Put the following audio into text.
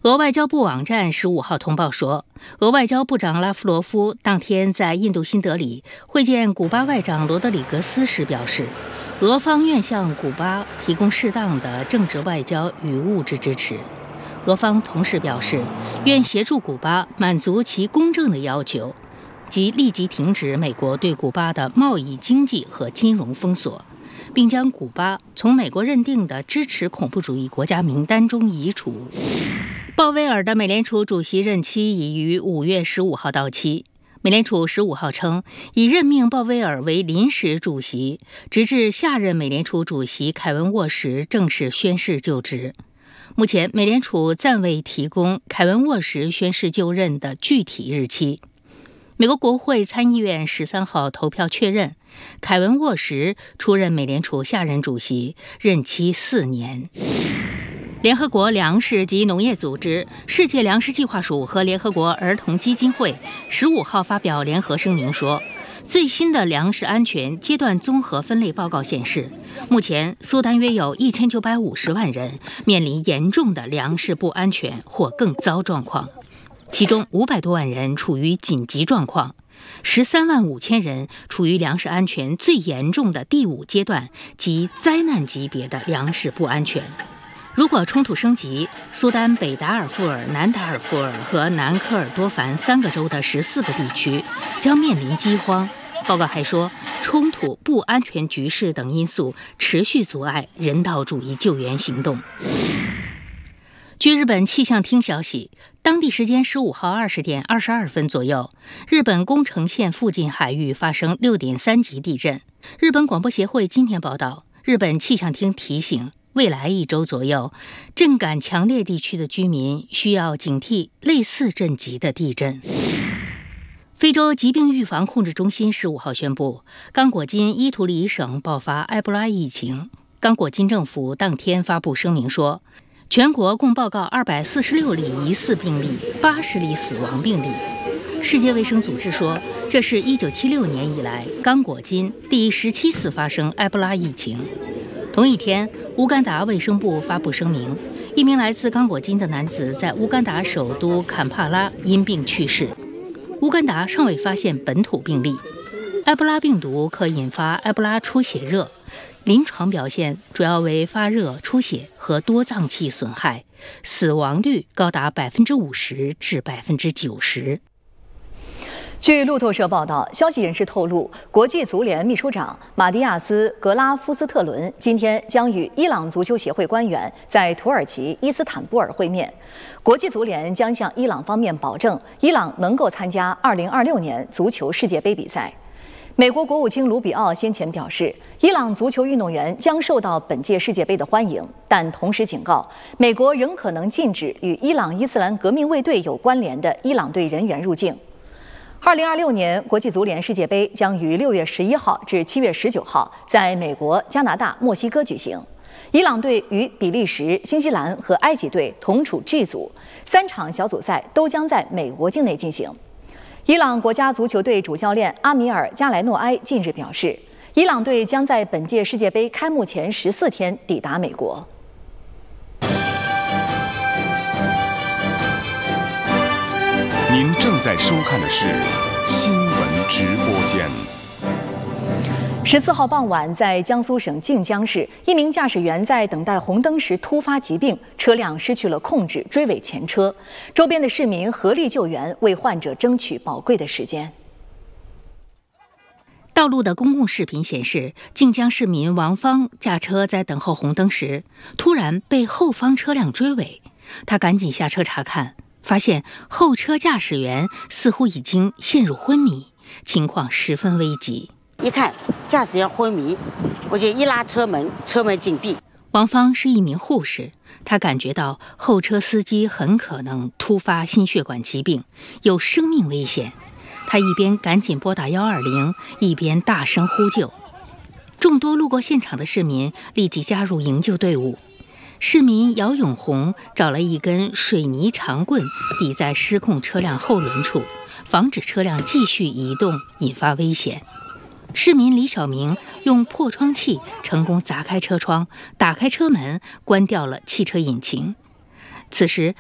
俄外交部网站15号通报说，俄外交部长拉夫罗夫当天在印度新德里会见古巴外长罗德里格斯时表示，俄方愿向古巴提供适当的政治、外交与物质支持。俄方同时表示，愿协助古巴满足其公正的要求，即立即停止美国对古巴的贸易、经济和金融封锁，并将古巴从美国认定的支持恐怖主义国家名单中移除。鲍威尔的美联储主席任期已于5月15号到期。美联储15号称，已任命鲍威尔为临时主席，直至下任美联储主席凯文沃什正式宣誓就职。目前，美联储暂未提供凯文沃什宣誓就任的具体日期。美国国会参议院13号投票确认，凯文沃什出任美联储下任主席，任期4年。联合国粮食及农业组织、世界粮食计划署和联合国儿童基金会15号发表联合声明说，最新的粮食安全阶段综合分类报告显示，目前苏丹约有1950万人面临严重的粮食不安全或更糟状况，其中500多万人处于紧急状况，13万5千人处于粮食安全最严重的第5阶段及灾难级别的粮食不安全。如果冲突升级，苏丹北达尔富尔、南达尔富尔和南科尔多凡3个州的14个地区将面临饥荒。报告还说，冲突、不安全局势等因素持续阻碍人道主义救援行动。据日本气象厅消息，当地时间15号20点22分左右，日本宫城县附近海域发生6.3级地震。日本广播协会今天报道，日本气象厅提醒，未来1周左右，震感强烈地区的居民需要警惕类似震级的地震。非洲疾病预防控制中心15号宣布，刚果金伊图里省爆发埃博拉疫情。刚果金政府当天发布声明说，全国共报告246例疑似病例，80例死亡病例。世界卫生组织说，这是1976年以来刚果金第17次发生埃博拉疫情。同一天，乌干达卫生部发布声明，一名来自刚果金的男子在乌干达首都坎帕拉因病去世。乌干达尚未发现本土病例。埃博拉病毒可引发埃博拉出血热，临床表现主要为发热、出血和多脏器损害，死亡率高达50%至90%。 据路透社报道，消息人士透露，国际足联秘书长马蒂亚斯·格拉夫斯特伦今天将与伊朗足球协会官员在土耳其伊斯坦布尔会面。国际足联将向伊朗方面保证，伊朗能够参加2026年足球世界杯比赛。美国国务卿卢比奥先前表示，伊朗足球运动员将受到本届世界杯的欢迎，但同时警告，美国仍可能禁止与伊朗伊斯兰革命卫队有关联的伊朗队人员入境。2026年国际足联世界杯将于6月11号至7月19号在美国、加拿大、墨西哥举行。伊朗队与比利时、新西兰和埃及队同处 G 组，3场小组赛都将在美国境内进行。伊朗国家足球队主教练阿米尔·加莱诺埃近日表示，伊朗队将在本届世界杯开幕前14天抵达美国。 您正在收看的是新闻直播间。 14号傍晚，在江苏省靖江市，一名驾驶员在等待红灯时突发疾病，车辆失去了控制，追尾前车。周边的市民合力救援，为患者争取宝贵的时间。 道路的公共视频显示，靖江市民王芳驾车在等候红灯时，突然被后方车辆追尾，他赶紧下车查看，发现后车驾驶员似乎已经陷入昏迷，情况十分危急。 一看驾驶员昏迷，我就一拉车门，车门紧闭。 王芳是一名护士，她感觉到后车司机很可能突发心血管疾病，有生命危险。她一边赶紧拨打120，一边大声呼救。众多路过现场的市民立即加入营救队伍。市民姚永红找了一根水泥长棍抵在失控车辆后轮处，防止车辆继续移动，引发危险。市民李小明用破窗器成功砸开车窗，打开车门，关掉了汽车引擎。此时